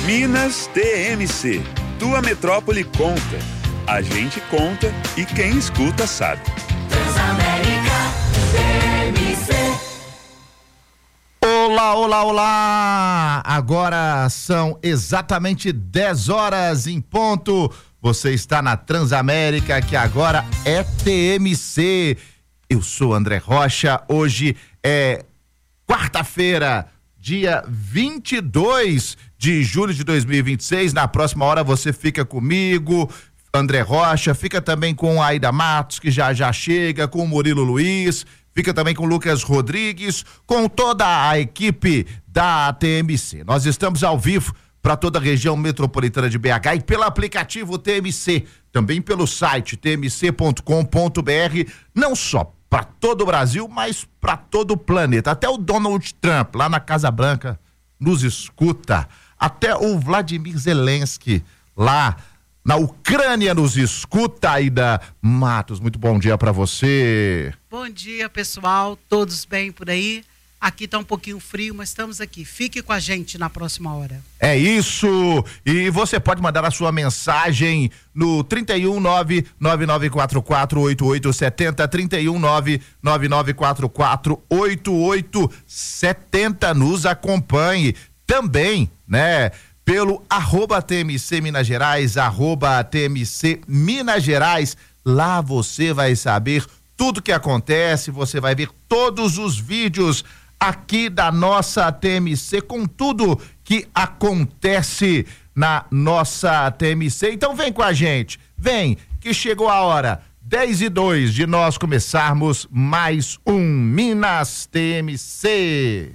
Minas TMC. Tua metrópole conta. A gente conta e quem escuta sabe. Transamérica TMC. Olá, olá, olá! Agora são exatamente 10 horas em ponto. Você está na Transamérica, que agora é TMC. Eu sou André Rocha. Hoje é quarta-feira, dia 22 de julho de 2026. Na próxima hora você fica comigo, André Rocha, fica também com a Aida Matos, que já chega, com o Murilo Luiz, fica também com o Lucas Rodrigues, com toda a equipe da TMC. Nós estamos ao vivo para toda a região metropolitana de BH e pelo aplicativo TMC, também pelo site tmc.com.br, não só para todo o Brasil, mas para todo o planeta. Até o Donald Trump, lá na Casa Branca, nos escuta. Até o Vladimir Zelensky, lá na Ucrânia, nos escuta. Aida Matos, muito bom dia para você. Bom dia, pessoal. Todos bem por aí? Aqui tá um pouquinho frio, mas estamos aqui. Fique com a gente na próxima hora. É isso. E você pode mandar a sua mensagem no 31999448870, 31999448870. Nos acompanhe também, né? Pelo @TMC Minas Gerais, @TMC Minas Gerais. Lá você vai saber tudo que acontece, você vai ver todos os vídeos aqui da nossa TMC, com tudo que acontece na nossa TMC. Então vem com a gente, vem, que chegou a hora, 10:02, de nós começarmos mais um Minas TMC.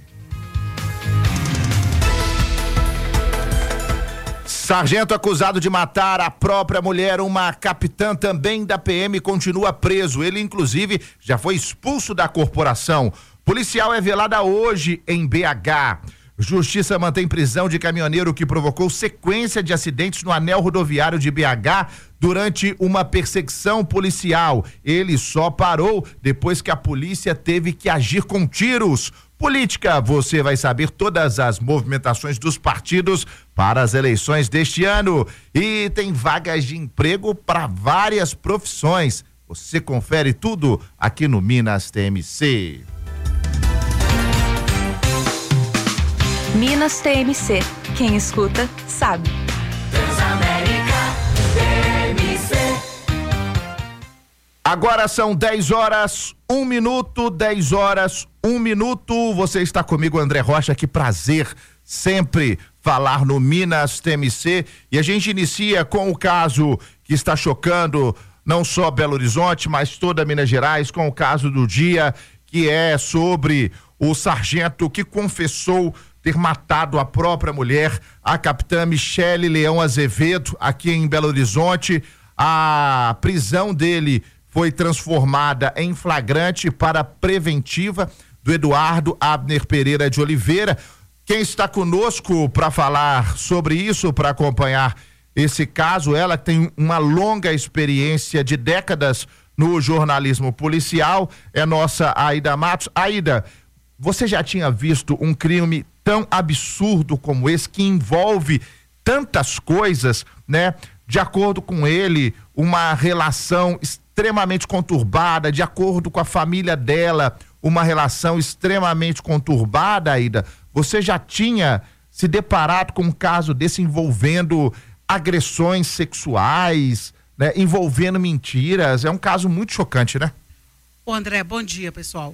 Sargento acusado de matar a própria mulher, uma capitã também da PM, continua preso. Ele, inclusive, já foi expulso da corporação. Policial é velada hoje em BH. Justiça mantém prisão de caminhoneiro que provocou sequência de acidentes no anel rodoviário de BH durante uma perseguição policial. Ele só parou depois que a polícia teve que agir com tiros. Política, você vai saber todas as movimentações dos partidos para as eleições deste ano. E tem vagas de emprego para várias profissões. Você confere tudo aqui no Minas TMC. Minas TMC. Quem escuta, sabe. Transamérica TMC. Agora são 10 horas, 1 minuto, 10 horas, 1 minuto. Você está comigo, André Rocha, que prazer sempre falar no Minas TMC. E a gente inicia com o caso que está chocando não só Belo Horizonte, mas toda Minas Gerais, com o caso do dia, que é sobre o sargento que confessou ter matado a própria mulher, a capitã Michele Leão Azevedo, aqui em Belo Horizonte. A prisão dele foi transformada em flagrante para preventiva do Eduardo Abner Pereira de Oliveira. Quem está conosco para falar sobre isso, para acompanhar esse caso, ela tem uma longa experiência de décadas no jornalismo policial, é nossa Aida Matos. Aida, você já tinha visto um crime tão absurdo como esse, que envolve tantas coisas, né? De acordo com ele, uma relação extremamente conturbada, de acordo com a família dela, uma relação extremamente conturbada, Aida. Você já tinha se deparado com um caso desse envolvendo agressões sexuais, né? Envolvendo mentiras? É um caso muito chocante, né? Ô André, bom dia, pessoal.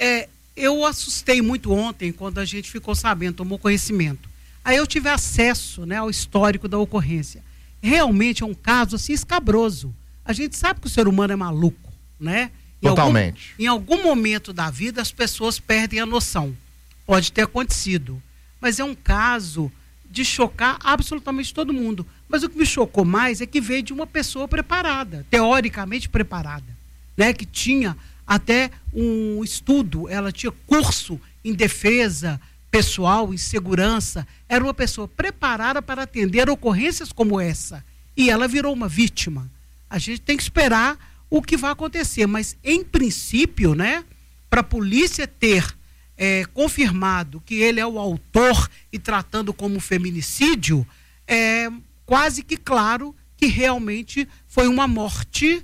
Eu assustei muito ontem quando a gente ficou sabendo, tomou conhecimento. Aí eu tive acesso, né, ao histórico da ocorrência. Realmente é um caso assim escabroso. A gente sabe que o ser humano é maluco, né? Totalmente. Em algum momento da vida as pessoas perdem a noção. Pode ter acontecido. Mas é um caso de chocar absolutamente todo mundo. Mas o que me chocou mais é que veio de uma pessoa preparada, teoricamente preparada, né? Que tinha até um estudo, ela tinha curso em defesa pessoal, em segurança, era uma pessoa preparada para atender ocorrências como essa, e ela virou uma vítima. A gente tem que esperar o que vai acontecer, mas em princípio, né, para a polícia ter confirmado que ele é o autor e tratando como feminicídio, é quase que claro que realmente foi uma morte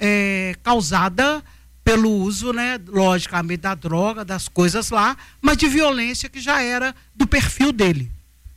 causada pelo uso, né, logicamente, da droga, das coisas lá, mas de violência que já era do perfil dele.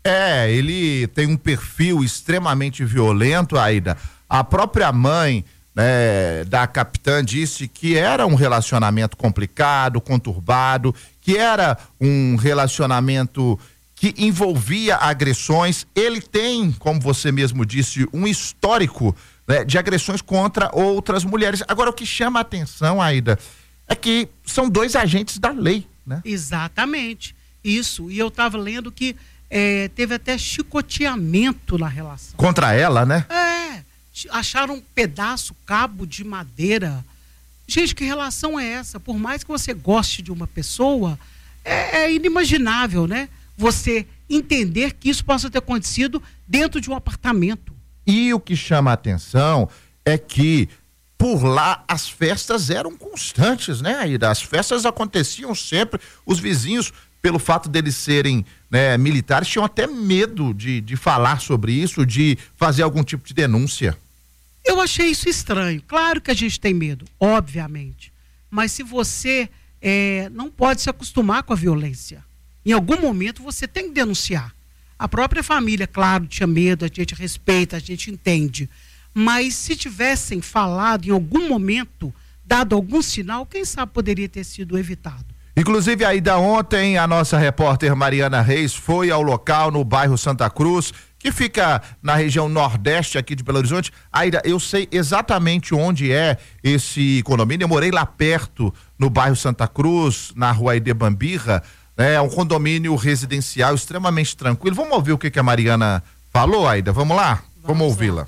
Ele tem um perfil extremamente violento, Aida. A própria mãe, né, da capitã disse que era um relacionamento complicado, conturbado, que era um relacionamento que envolvia agressões. Ele tem, como você mesmo disse, um histórico, né, de agressões contra outras mulheres. Agora, o que chama a atenção, Aida, é que são 2 agentes da lei, né? Exatamente, isso. E eu estava lendo que teve até chicoteamento na relação. Contra ela, né? Acharam um pedaço, cabo de madeira. Gente, que relação é essa? Por mais que você goste de uma pessoa, é inimaginável, né? Você entender que isso possa ter acontecido dentro de um apartamento. E o que chama a atenção é que por lá as festas eram constantes, né, Aida? As festas aconteciam sempre, os vizinhos, pelo fato deles serem, né, militares, tinham até medo de falar sobre isso, de fazer algum tipo de denúncia. Eu achei isso estranho. Claro que a gente tem medo, obviamente. Mas se você não pode se acostumar com a violência, em algum momento você tem que denunciar. A própria família, claro, tinha medo, a gente respeita, a gente entende. Mas se tivessem falado em algum momento, dado algum sinal, quem sabe poderia ter sido evitado. Inclusive, Aida, ontem a nossa repórter Mariana Reis foi ao local no bairro Santa Cruz, que fica na região nordeste aqui de Belo Horizonte. Aida, eu sei exatamente onde é esse condomínio, eu morei lá perto, no bairro Santa Cruz, na rua Aide Bambirra. É um condomínio residencial extremamente tranquilo. Vamos ouvir o que a Mariana falou, Aida? Vamos lá? Vamos ouvi-la.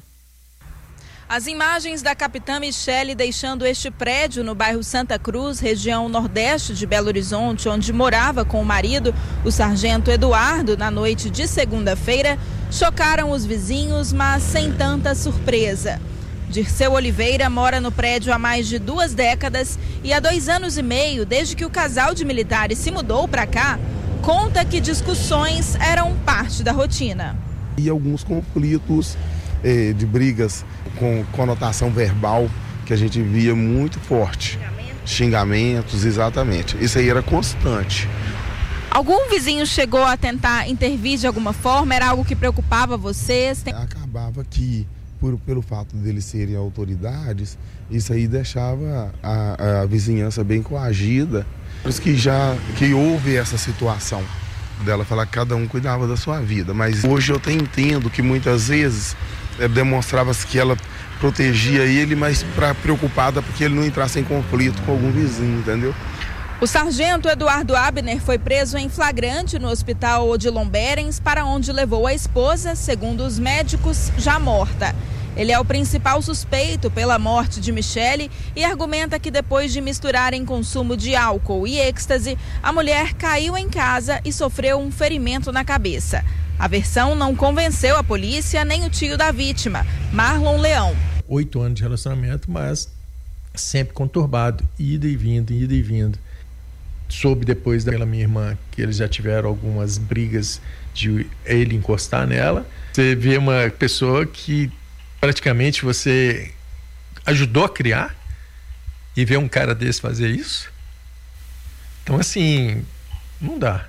As imagens da capitã Michele deixando este prédio no bairro Santa Cruz, região nordeste de Belo Horizonte, onde morava com o marido, o sargento Eduardo, na noite de segunda-feira, chocaram os vizinhos, mas sem tanta surpresa. Dirceu Oliveira mora no prédio há mais de 2 décadas e há 2 anos e meio, desde que o casal de militares se mudou para cá, conta que discussões eram parte da rotina. E alguns conflitos de brigas com conotação verbal que a gente via muito forte. Xingamentos, exatamente. Isso aí era constante. Algum vizinho chegou a tentar intervir de alguma forma? Era algo que preocupava vocês? Acabava que, pelo fato deles serem autoridades, isso aí deixava a vizinhança bem coagida. Por isso que houve essa situação dela falar que cada um cuidava da sua vida. Mas hoje eu até entendo que muitas vezes demonstrava-se que ela protegia ele, mas preocupada porque ele não entrasse em conflito com algum vizinho, entendeu? O sargento Eduardo Abner foi preso em flagrante no hospital Odilon Berens, para onde levou a esposa, segundo os médicos, já morta. Ele é o principal suspeito pela morte de Michele e argumenta que depois de misturarem consumo de álcool e êxtase, a mulher caiu em casa e sofreu um ferimento na cabeça. A versão não convenceu a polícia nem o tio da vítima, Marlon Leão. 8 anos de relacionamento, mas sempre conturbado, ida e vindo. Soube depois pela minha irmã que eles já tiveram algumas brigas de ele encostar nela. Você vê uma pessoa que praticamente você ajudou a criar e vê um cara desse fazer isso. Então, assim, não dá.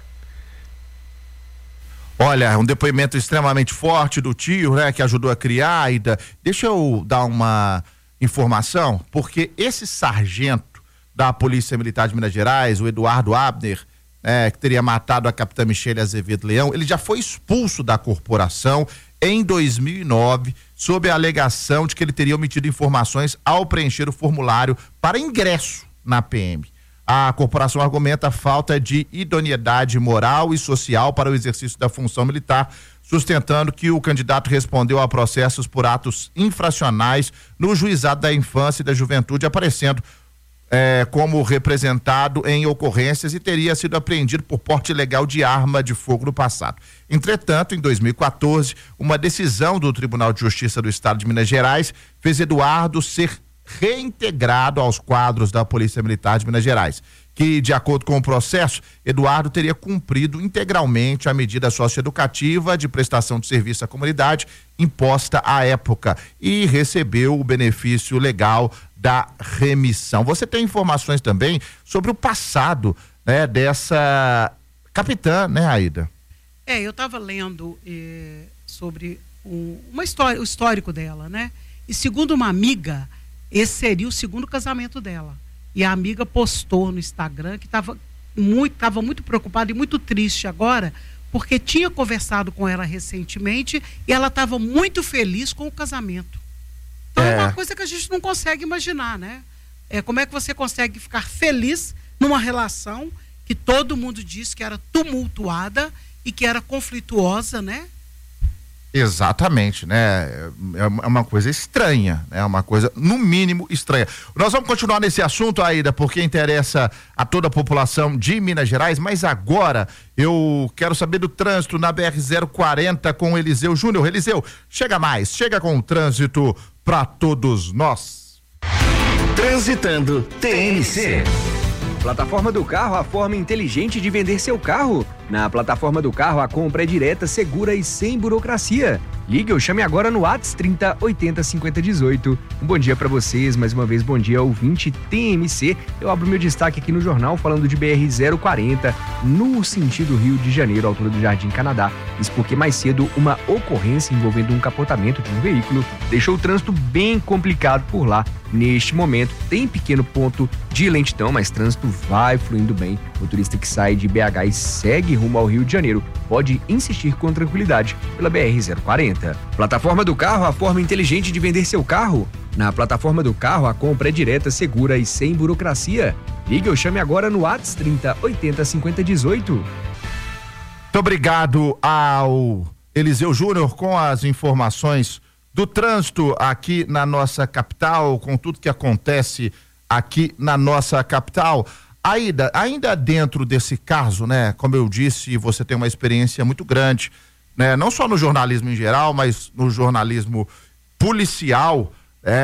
Olha, um depoimento extremamente forte do tio, né, que ajudou a criar. Deixa eu dar uma informação, porque esse sargento da Polícia Militar de Minas Gerais, o Eduardo Abner, que teria matado a capitã Michele Azevedo Leão, ele já foi expulso da corporação em 2009, sob a alegação de que ele teria omitido informações ao preencher o formulário para ingresso na PM. A corporação argumenta a falta de idoneidade moral e social para o exercício da função militar, sustentando que o candidato respondeu a processos por atos infracionais no Juizado da Infância e da Juventude, aparecendo como representado em ocorrências e teria sido apreendido por porte ilegal de arma de fogo no passado. Entretanto, em 2014, uma decisão do Tribunal de Justiça do Estado de Minas Gerais fez Eduardo ser reintegrado aos quadros da Polícia Militar de Minas Gerais, que, de acordo com o processo, Eduardo teria cumprido integralmente a medida socioeducativa de prestação de serviço à comunidade imposta à época e recebeu o benefício legal da remissão. Você tem informações também sobre o passado, né, dessa capitã, né, Aida? Eu estava lendo sobre uma história, o histórico dela, né? E segundo uma amiga, esse seria o segundo casamento dela. E a amiga postou no Instagram que estava muito preocupada e muito triste agora, porque tinha conversado com ela recentemente e ela estava muito feliz com o casamento. Então é uma coisa que a gente não consegue imaginar, né? Como é que você consegue ficar feliz numa relação que todo mundo diz que era tumultuada e que era conflituosa, né? Exatamente, né? É uma coisa estranha, né? Uma coisa, no mínimo, estranha. Nós vamos continuar nesse assunto, Aida, porque interessa a toda a população de Minas Gerais, mas agora eu quero saber do trânsito na BR-040 com o Eliseu Júnior. Eliseu, chega com o trânsito para todos nós. Transitando TNC. Plataforma do Carro, a forma inteligente de vender seu carro. Na Plataforma do Carro, a compra é direta, segura e sem burocracia. Ligue ou chame agora no WhatsApp 30 80 50 18. Um bom dia para vocês, mais uma vez bom dia, ouvinte TMC. Eu abro meu destaque aqui no jornal falando de BR-040, no sentido Rio de Janeiro, altura do Jardim Canadá. Isso porque mais cedo uma ocorrência envolvendo um capotamento de um veículo deixou o trânsito bem complicado por lá. Neste momento tem pequeno ponto de lentidão, mas trânsito vai fluindo bem. O motorista que sai de BH e segue rumo ao Rio de Janeiro pode insistir com tranquilidade pela BR-040. Plataforma do Carro, a forma inteligente de vender seu carro. Na Plataforma do Carro, a compra é direta, segura e sem burocracia. Ligue ou chame agora no WhatsApp 30 80 50 18. Muito obrigado ao Eliseu Júnior com as informações do trânsito aqui na nossa capital, com tudo que acontece aqui na nossa capital. Aida, ainda dentro desse caso, né, como eu disse, você tem uma experiência muito grande, né, não só no jornalismo em geral, mas no jornalismo policial,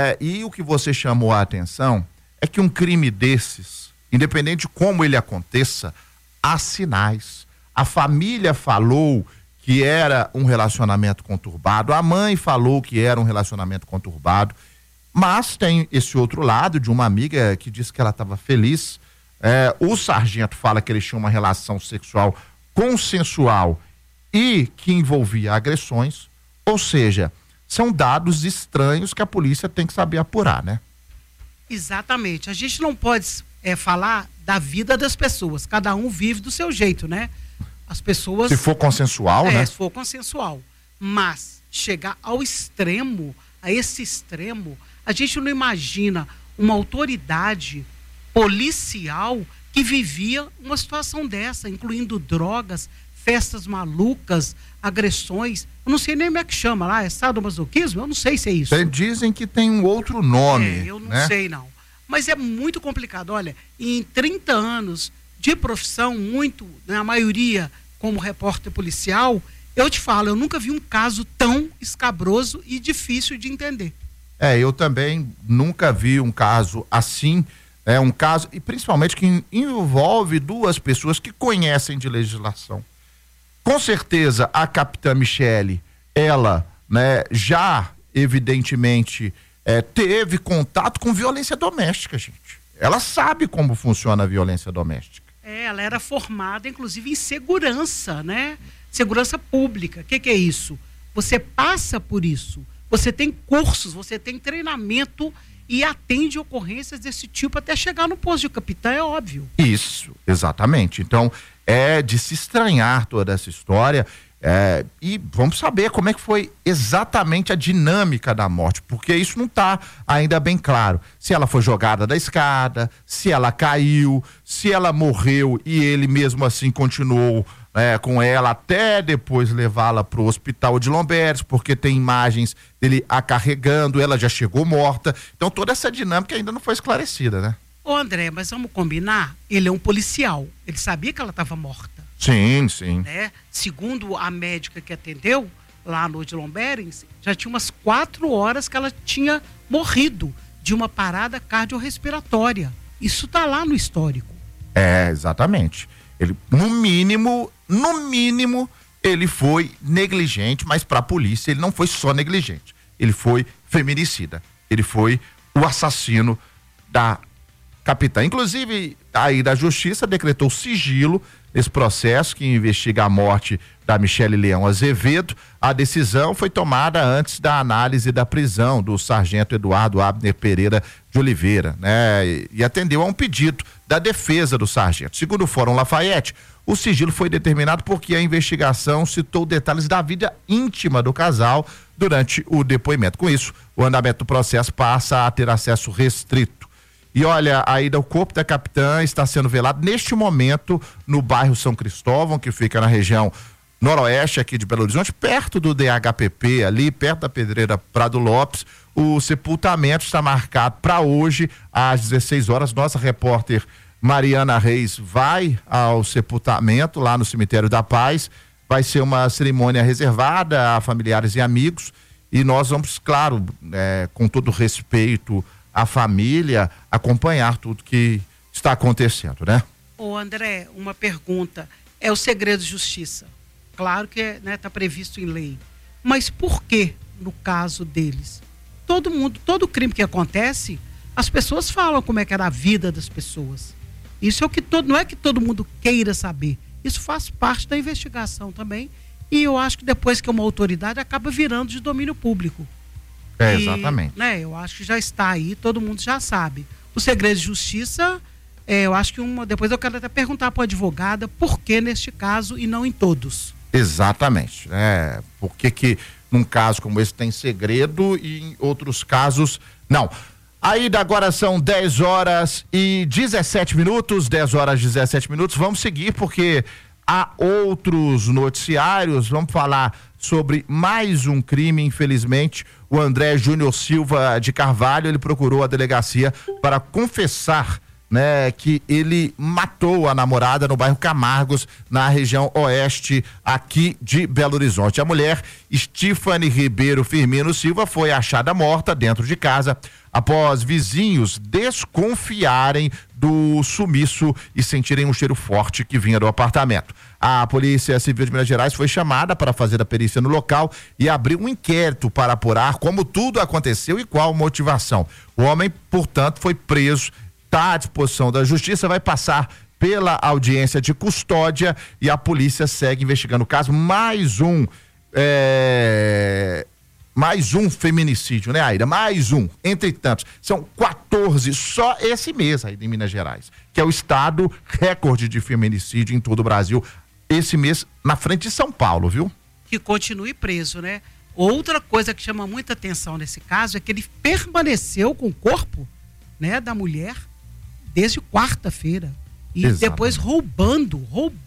e o que você chamou a atenção é que um crime desses, independente de como ele aconteça, há sinais. A família falou que era um relacionamento conturbado, a mãe falou que era um relacionamento conturbado, mas tem esse outro lado de uma amiga que disse que ela estava feliz. O sargento fala que eles tinham uma relação sexual consensual e que envolvia agressões, ou seja, são dados estranhos que a polícia tem que saber apurar, né? Exatamente, a gente não pode falar da vida das pessoas, cada um vive do seu jeito, né? As pessoas... Se for consensual, né? Se for consensual, mas chegar ao extremo, a esse extremo, a gente não imagina uma autoridade policial que vivia uma situação dessa, incluindo drogas, festas malucas, agressões. Eu não sei nem como é que chama lá, é sadomasoquismo? Eu não sei se é isso. Dizem que tem um outro nome. Eu não sei não. Mas é muito complicado. Olha, em 30 anos de profissão, a maioria como repórter policial, eu te falo, eu nunca vi um caso tão escabroso e difícil de entender. Eu também nunca vi um caso assim. Um caso, e principalmente que envolve duas pessoas que conhecem de legislação. Com certeza, a capitã Michele, ela, né, já, evidentemente, teve contato com violência doméstica, gente. Ela sabe como funciona a violência doméstica. Ela era formada, inclusive, em segurança, né? Segurança pública. O que é isso? Você passa por isso. Você tem cursos, você tem treinamento e atende ocorrências desse tipo até chegar no posto de capitão, é óbvio. Isso, exatamente. Então, é de se estranhar toda essa história, e vamos saber como é que foi exatamente a dinâmica da morte, porque isso não está ainda bem claro. Se ela foi jogada da escada, se ela caiu, se ela morreu e ele mesmo assim continuou com ela até depois levá-la para o hospital de Lomberes, porque tem imagens dele a carregando, ela já chegou morta. Então toda essa dinâmica ainda não foi esclarecida, né? Ô André, mas vamos combinar, ele é um policial, ele sabia que ela estava morta. Sim, sim. Né? Segundo a médica que atendeu lá no de Lomberes, já tinha umas 4 horas que ela tinha morrido de uma parada cardiorrespiratória. Isso está lá no histórico. Exatamente. Ele, no mínimo, ele foi negligente, mas para a polícia ele não foi só negligente. Ele foi feminicida. Ele foi o assassino da capitã. Inclusive, aí da Justiça decretou sigilo nesse processo que investiga a morte da Michele Leão Azevedo. A decisão foi tomada antes da análise da prisão do sargento Eduardo Abner Pereira de Oliveira, né? E atendeu a um pedido da defesa do sargento. Segundo o Fórum Lafayette, o sigilo foi determinado porque a investigação citou detalhes da vida íntima do casal durante o depoimento. Com isso, o andamento do processo passa a ter acesso restrito. E olha, o corpo da capitã está sendo velado neste momento no bairro São Cristóvão, que fica na região noroeste aqui de Belo Horizonte, perto do DHPP, ali perto da Pedreira Prado Lopes. O sepultamento está marcado para hoje às 16 horas. Nossa repórter Mariana Reis vai ao sepultamento lá no Cemitério da Paz. Vai ser uma cerimônia reservada a familiares e amigos, e nós vamos, claro, com todo respeito à família, acompanhar tudo que está acontecendo, né? Ô André, uma pergunta. É o segredo de justiça. Claro que está previsto em lei. Mas por que, no caso deles? Todo crime que acontece, as pessoas falam como é que era a vida das pessoas. Isso é o que não é que todo mundo queira saber. Isso faz parte da investigação também. E eu acho que depois que é uma autoridade, acaba virando de domínio público. Exatamente. Eu acho que já está aí, todo mundo já sabe. O segredo de justiça, eu acho que depois eu quero até perguntar para a advogada por que neste caso e não em todos. Exatamente. Por que num caso como esse tem segredo e em outros casos não? Agora são 10 horas e 17 minutos, 10 horas e 17 minutos. Vamos seguir porque há outros noticiários. Vamos falar sobre mais um crime, infelizmente. O André Júnior Silva de Carvalho, ele procurou a delegacia para confessar, né, que ele matou a namorada no bairro Camargos, na região oeste aqui de Belo Horizonte. A mulher, Stephanie Ribeiro Firmino Silva, foi achada morta dentro de casa após vizinhos desconfiarem do sumiço e sentirem um cheiro forte que vinha do apartamento. A Polícia Civil de Minas Gerais foi chamada para fazer a perícia no local e abriu um inquérito para apurar como tudo aconteceu e qual motivação. O homem, portanto, foi preso, está à disposição da Justiça, vai passar pela audiência de custódia e a polícia segue investigando o caso. Mais um feminicídio, né, Aida? Mais um, entre tantos. São 14 só esse mês aí em Minas Gerais, que é o estado recorde de feminicídio em todo o Brasil. Esse mês na frente de São Paulo, viu? Que continue preso, né? Outra coisa que chama muita atenção nesse caso é que ele permaneceu com o corpo, né, da mulher desde quarta-feira. E exatamente, depois roubando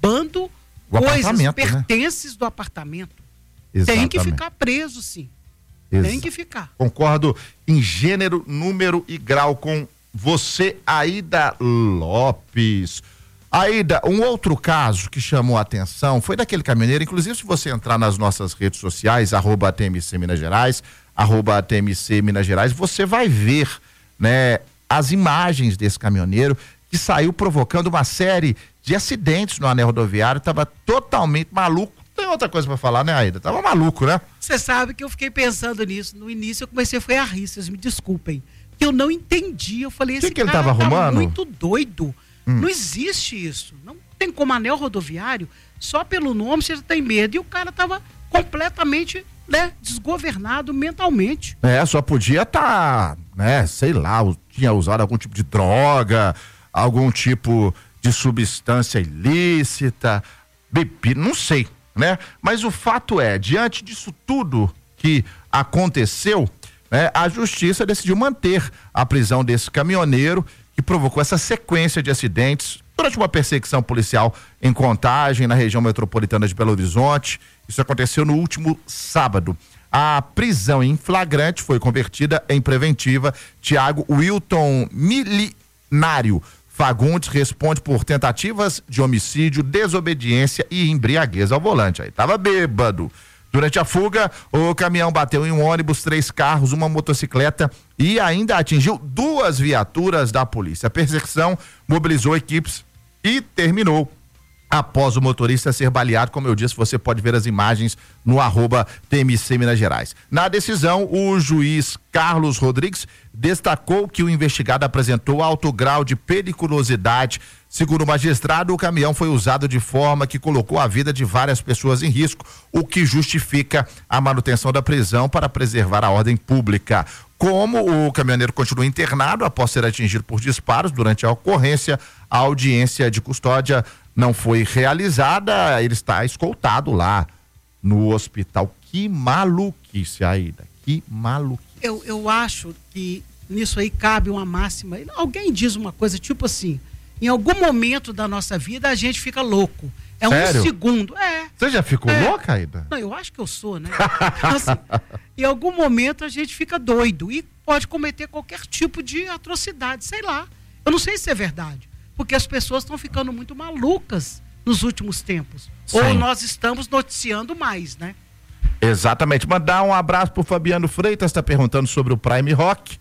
coisas, pertences, né, do apartamento. Exatamente. Tem que ficar preso, sim. Tem que ficar. Concordo em gênero, número e grau com você, Aida Lopes. Aida, um outro caso que chamou a atenção foi daquele caminhoneiro. Inclusive, se você entrar nas nossas redes sociais, @TMC Minas Gerais, @TMC Minas Gerais, você vai ver, né, as imagens desse caminhoneiro que saiu provocando uma série de acidentes no anel rodoviário. Estava totalmente maluco. Tem outra coisa para falar, né, Aida? Tava maluco, né? Você sabe que eu fiquei pensando nisso. No início eu comecei a rir, vocês me desculpem. Que eu não entendi. Eu falei, esse que ele tava arrumando? Muito doido. Não existe isso. Não tem como anel rodoviário. Só pelo nome você já tem medo. E o cara tava completamente, né, desgovernado mentalmente. Só podia estar, né, sei lá, tinha usado algum tipo de droga, algum tipo de substância ilícita, bebida, não sei, né? Mas o fato é, diante disso tudo que aconteceu, né, a Justiça decidiu manter a prisão desse caminhoneiro que provocou essa sequência de acidentes durante uma perseguição policial em Contagem, na região metropolitana de Belo Horizonte. Isso aconteceu no último sábado. A prisão em flagrante foi convertida em preventiva. Tiago Wilton Milinário Fagundes responde por tentativas de homicídio, desobediência e embriaguez ao volante. Aí tava bêbado. Durante a fuga, o caminhão bateu em um ônibus, 3 carros, uma motocicleta e ainda atingiu 2 viaturas da polícia. A perseguição mobilizou equipes e terminou após o motorista ser baleado. Como eu disse, você pode ver as imagens no @TMC Minas Gerais. Na decisão, o juiz Carlos Rodrigues destacou que o investigado apresentou alto grau de periculosidade. Segundo o magistrado, o caminhão foi usado de forma que colocou a vida de várias pessoas em risco, o que justifica a manutenção da prisão para preservar a ordem pública. Como o caminhoneiro continua internado após ser atingido por disparos durante a ocorrência, a audiência de custódia não foi realizada, ele está escoltado lá no hospital. Que maluquice, Aida, que maluquice. Eu acho que nisso aí cabe uma máxima. Alguém diz uma coisa tipo assim: em algum momento da nossa vida a gente fica louco. É Sério? Um segundo. Você já ficou louca, Aida? Não, eu acho que eu sou, né? Então, assim, em algum momento a gente fica doido e pode cometer qualquer tipo de atrocidade, sei lá. Eu não sei se é verdade, porque as pessoas estão ficando muito malucas nos últimos tempos. Sim. Ou nós estamos noticiando mais, né? Exatamente. Mandar um abraço pro Fabiano Freitas, está perguntando sobre o Prime Rock.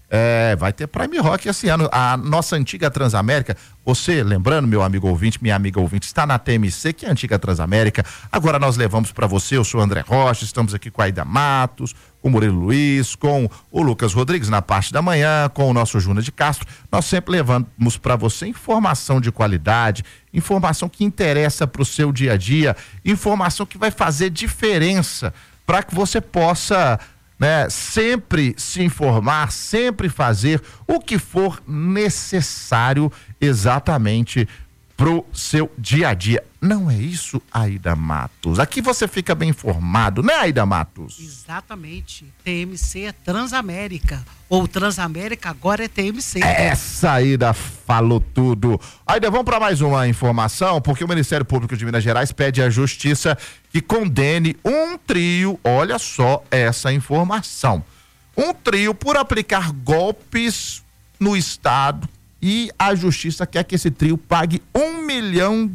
Vai ter Prime Rock esse ano. A nossa antiga Transamérica, você, lembrando, meu amigo ouvinte, minha amiga ouvinte, está na TMC, que é a antiga Transamérica. Agora nós levamos para você, eu sou o André Rocha, estamos aqui com a Aida Matos, com o Murilo Luiz, com o Lucas Rodrigues na parte da manhã, com o nosso Júnior de Castro. Nós sempre levamos para você informação de qualidade, informação que interessa para o seu dia a dia, informação que vai fazer diferença para que você possa, né, sempre se informar, sempre fazer o que for necessário exatamente pro seu dia a dia. Não é isso, Aida Matos? Aqui você fica bem informado, né, Aida Matos? Exatamente. TMC é Transamérica. Ou Transamérica agora é TMC. Essa Aida falou tudo. Aida, vamos para mais uma informação, porque o Ministério Público de Minas Gerais pede à Justiça que condene um trio, olha só essa informação, um trio por aplicar golpes no Estado, e a Justiça quer que esse trio pague R$1 milhão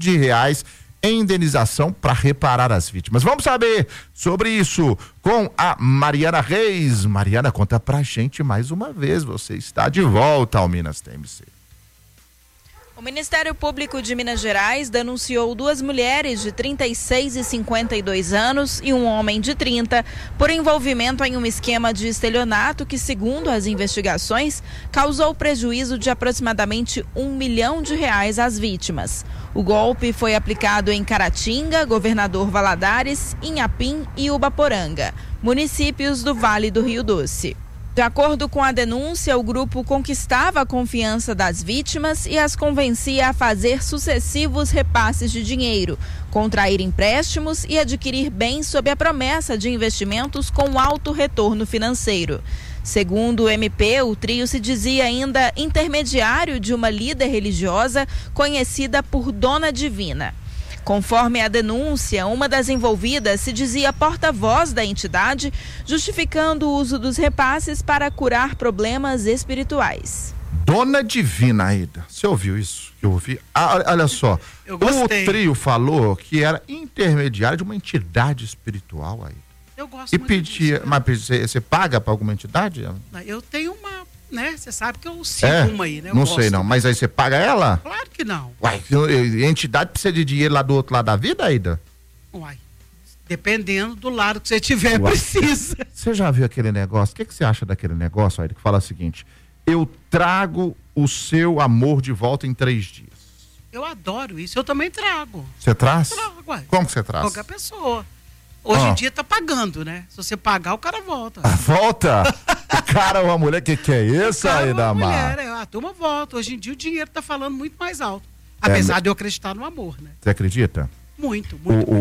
em indenização para reparar as vítimas. Vamos saber sobre isso com a Mariana Reis. Mariana, conta pra gente mais uma vez, você está de volta ao Minas TMC. O Ministério Público de Minas Gerais denunciou 2 mulheres de 36 e 52 anos e um homem de 30 por envolvimento em um esquema de estelionato que, segundo as investigações, causou prejuízo de aproximadamente R$1 milhão às vítimas. O golpe foi aplicado em Caratinga, Governador Valadares, Inhapim e Ubaporanga, municípios do Vale do Rio Doce. De acordo com a denúncia, o grupo conquistava a confiança das vítimas e as convencia a fazer sucessivos repasses de dinheiro, contrair empréstimos e adquirir bens sob a promessa de investimentos com alto retorno financeiro. Segundo o MP, o trio se dizia ainda intermediário de uma líder religiosa conhecida por Dona Divina. Conforme a denúncia, uma das envolvidas se dizia porta-voz da entidade, justificando o uso dos repasses para curar problemas espirituais. Dona Divina, Aida, você ouviu isso? Eu ouvi. Olha só, o trio falou que era intermediário de uma entidade espiritual, Aida. Eu gosto e muito pedia, disso, mas você paga para alguma entidade? Eu tenho uma, né? Você sabe que eu sigo uma aí, né? Eu não gosto. Sei não, mas aí você paga ela? Claro que não. Uai, a entidade precisa de dinheiro lá do outro lado da vida, Aida? Uai, dependendo do lado que você tiver, precisa. Você já viu aquele negócio? O que você acha daquele negócio, Aida, que fala o seguinte: eu trago o seu amor de volta em 3 dias. Eu adoro isso, eu também trago. Você traz? Trago, uai. Como que você traz? Qualquer pessoa. Hoje em dia tá pagando, né? Se você pagar, o cara volta. Volta? O cara ou a mulher, que é isso aí, Damar? A turma volta. Hoje em dia o dinheiro tá falando muito mais alto. Apesar de eu acreditar no amor, né? Você acredita? Muito.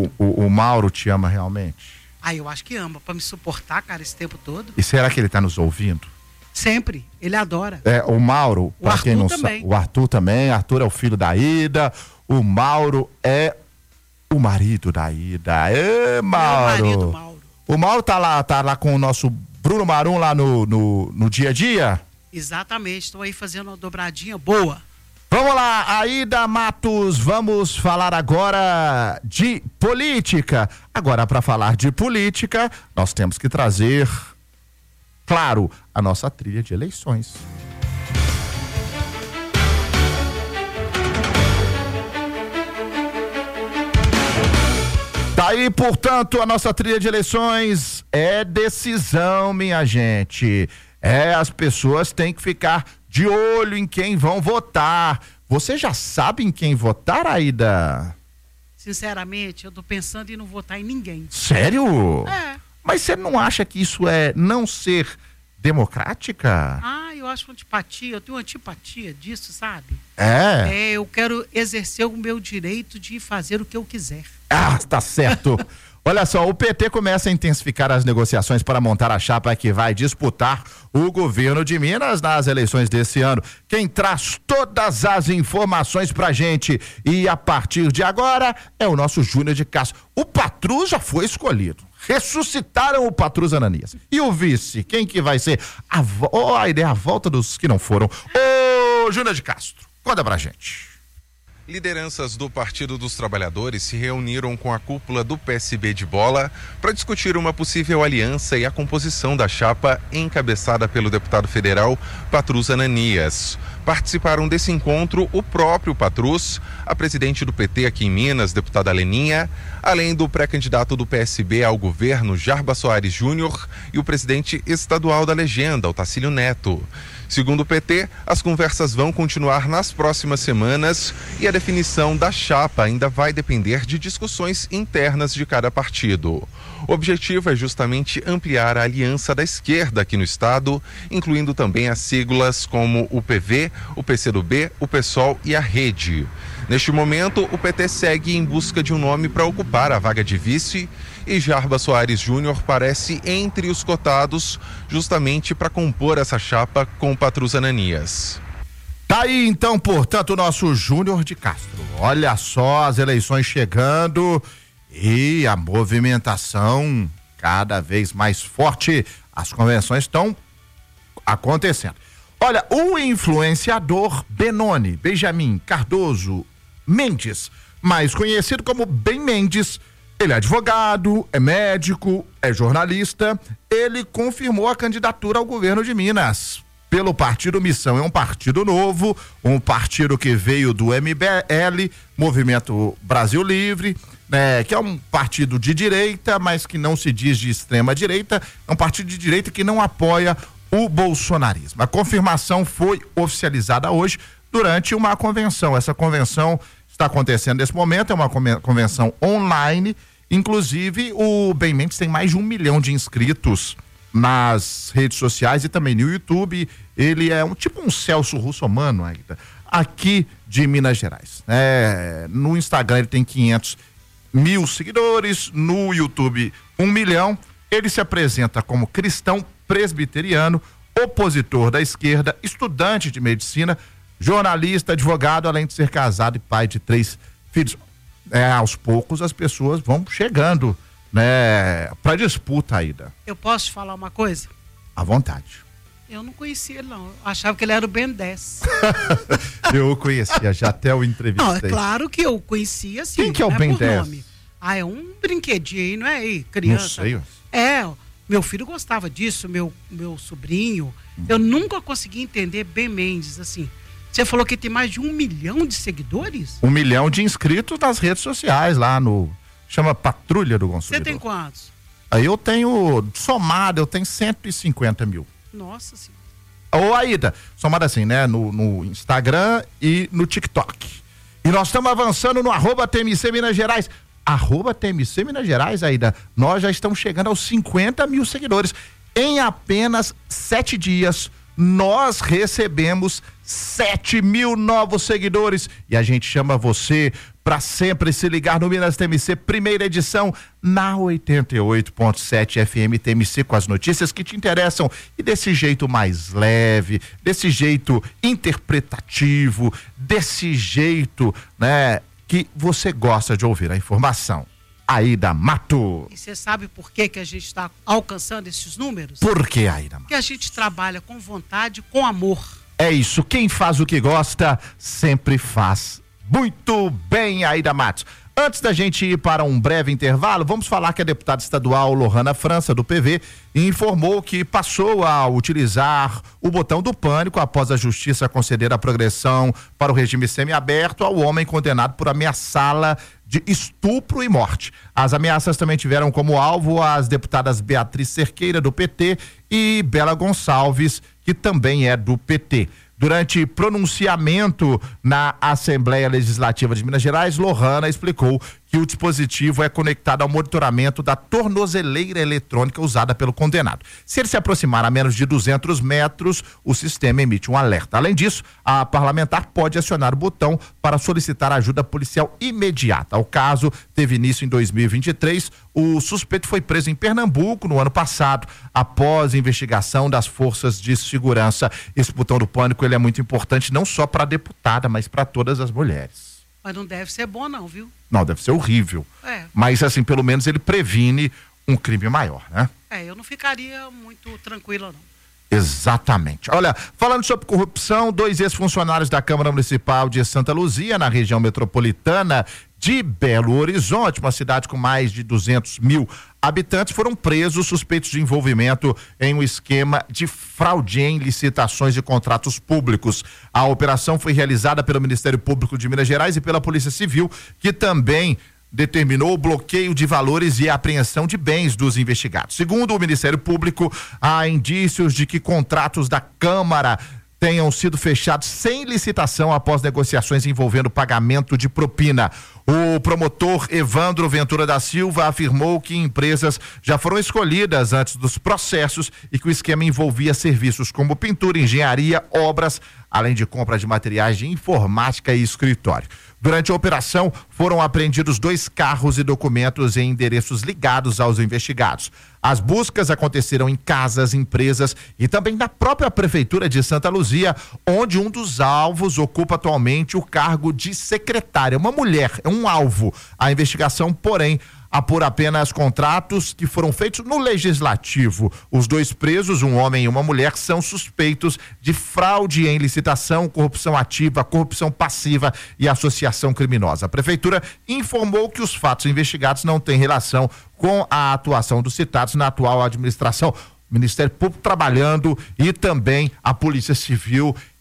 O Mauro te ama realmente? Eu acho que ama. Pra me suportar, cara, esse tempo todo. E será que ele tá nos ouvindo? Sempre. Ele adora. O Mauro, pra quem não sabe. O Arthur também. Arthur é o filho da Ida. O Mauro é o marido da Ida. Mauro. O marido Mauro. O Mauro tá lá com o nosso Bruno Marum lá no dia a dia? Exatamente. Estou aí fazendo uma dobradinha boa. Vamos lá, Aida Matos, vamos falar agora de política. Agora, para falar de política, nós temos que trazer, claro, a nossa trilha de eleições. Tá aí, portanto, a nossa trilha de eleições é decisão, minha gente. As pessoas têm que ficar de olho em quem vão votar. Você já sabe em quem votar, Aida? Sinceramente, eu tô pensando em não votar em ninguém. Sério? É. Mas você não acha que isso é não ser democrática? Eu acho antipatia, eu tenho antipatia disso, sabe? Eu quero exercer o meu direito de fazer o que eu quiser. Tá certo. Olha só, o PT começa a intensificar as negociações para montar a chapa que vai disputar o governo de Minas nas eleições desse ano. Quem traz todas as informações pra gente e a partir de agora é o nosso Júnior de Castro. O Patrus já foi escolhido. Ressuscitaram o Patrus Ananias. E o vice, quem que vai ser? A ideia, a volta dos que não foram. Ô, Júnior de Castro, conta pra gente. Lideranças do Partido dos Trabalhadores se reuniram com a cúpula do PSB de Bola para discutir uma possível aliança e a composição da chapa encabeçada pelo deputado federal Patrus Ananias. Participaram desse encontro o próprio Patrus, a presidente do PT aqui em Minas, deputada Leninha, além do pré-candidato do PSB ao governo, Jarbas Soares Júnior, e o presidente estadual da legenda, Otacílio Neto. Segundo o PT, as conversas vão continuar nas próximas semanas e a definição da chapa ainda vai depender de discussões internas de cada partido. O objetivo é justamente ampliar a aliança da esquerda aqui no estado, incluindo também as siglas como o PV, o PCdoB, o PSOL e a Rede. Neste momento, o PT segue em busca de um nome para ocupar a vaga de vice e Jarbas Soares Júnior parece entre os cotados justamente para compor essa chapa com o Patrus Ananias. Tá aí então, portanto, o nosso Júnior de Castro. Olha só as eleições chegando e a movimentação cada vez mais forte. As convenções estão acontecendo. Olha, o influenciador Benjamin Cardoso Mendes, mais conhecido como Ben Mendes, ele é advogado, é médico, é jornalista. Ele confirmou a candidatura ao governo de Minas pelo Partido Missão. É um partido novo, um partido que veio do MBL, Movimento Brasil Livre, né, que é um partido de direita, mas que não se diz de extrema direita. É um partido de direita que não apoia o bolsonarismo. A confirmação foi oficializada hoje durante uma convenção. Essa convenção está acontecendo nesse momento, é uma convenção online. Inclusive, o Ben Mendes tem mais de 1 milhão de inscritos nas redes sociais e também no YouTube. Ele é um Celso Russomano aqui de Minas Gerais. No Instagram ele tem 500 mil seguidores, no YouTube 1 milhão. Ele se apresenta como cristão presbiteriano, opositor da esquerda, estudante de medicina, jornalista, advogado, além de ser casado e pai de 3 filhos. Aos poucos as pessoas vão chegando, né, pra disputa, Aida. Eu posso te falar uma coisa? À vontade. Eu não conhecia ele, não. Eu achava que ele era o Ben 10. Eu o conhecia, já até o entrevistei. Não, é claro que eu conhecia, sim. Quem que é o Ben 10? É um brinquedinho, não é aí, criança. Não sei. Meu filho gostava disso, meu sobrinho. Eu nunca consegui entender Ben Mendes, assim. Você falou que tem mais de 1 milhão de seguidores? 1 milhão de inscritos nas redes sociais, lá no... Chama Patrulha do Consumidor. Você tem quantos? Aí eu tenho, somado, eu tenho 150 mil. Nossa Senhora. Ô, Aida, somado assim, né? No Instagram e no TikTok. E nós estamos avançando no @TMC Minas Gerais. @TMC Minas Gerais, Aida, nós já estamos chegando aos 50 mil seguidores. Em apenas 7 dias, nós recebemos 7 mil novos seguidores e a gente chama você para sempre se ligar no Minas TMC, primeira edição na 88.7 FM TMC, com as notícias que te interessam e desse jeito mais leve, desse jeito interpretativo, desse jeito, né, que você gosta de ouvir a informação. Aida Mato. E você sabe por que a gente está alcançando esses números? Por que, Aida Mato? Porque a gente trabalha com vontade, com amor. É isso, quem faz o que gosta sempre faz muito bem, Aida Matos. Antes da gente ir para um breve intervalo, vamos falar que a deputada estadual Lohana França, do PV, informou que passou a utilizar o botão do pânico após a justiça conceder a progressão para o regime semiaberto ao homem condenado por ameaçá-la de estupro e morte. As ameaças também tiveram como alvo as deputadas Beatriz Cerqueira, do PT, e Bela Gonçalves, que também é do PT. Durante pronunciamento na Assembleia Legislativa de Minas Gerais, Lohana explicou que o dispositivo é conectado ao monitoramento da tornozeleira eletrônica usada pelo condenado. Se ele se aproximar a menos de 200 metros, o sistema emite um alerta. Além disso, a parlamentar pode acionar o botão para solicitar ajuda policial imediata. O caso teve início em 2023. O suspeito foi preso em Pernambuco no ano passado, após investigação das forças de segurança. Esse botão do pânico ele é muito importante não só para a deputada, mas para todas as mulheres. Mas não deve ser bom não, viu? Não, deve ser horrível. Mas assim, pelo menos ele previne um crime maior, né? Eu não ficaria muito tranquila, não. Exatamente. Olha, falando sobre corrupção, 2 ex-funcionários da Câmara Municipal de Santa Luzia, na região metropolitana de Belo Horizonte, uma cidade com mais de 200 mil habitantes, foram presos suspeitos de envolvimento em um esquema de fraude em licitações de contratos públicos. A operação foi realizada pelo Ministério Público de Minas Gerais e pela Polícia Civil, que também determinou o bloqueio de valores e a apreensão de bens dos investigados. Segundo o Ministério Público, há indícios de que contratos da Câmara tenham sido fechados sem licitação após negociações envolvendo pagamento de propina. O promotor Evandro Ventura da Silva afirmou que empresas já foram escolhidas antes dos processos e que o esquema envolvia serviços como pintura, engenharia, obras, além de compra de materiais de informática e escritório. Durante a operação, foram apreendidos 2 carros e documentos em endereços ligados aos investigados. As buscas aconteceram em casas, empresas e também na própria Prefeitura de Santa Luzia, onde um dos alvos ocupa atualmente o cargo de secretária. Uma mulher, é um alvo. A investigação, porém, apura apenas contratos que foram feitos no Legislativo. Os 2 presos, um homem e uma mulher, são suspeitos de fraude em licitação, corrupção ativa, corrupção passiva e associação criminosa. A Prefeitura informou que os fatos investigados não têm relação com a atuação dos citados na atual administração. Ministério Público trabalhando e também a Polícia Civil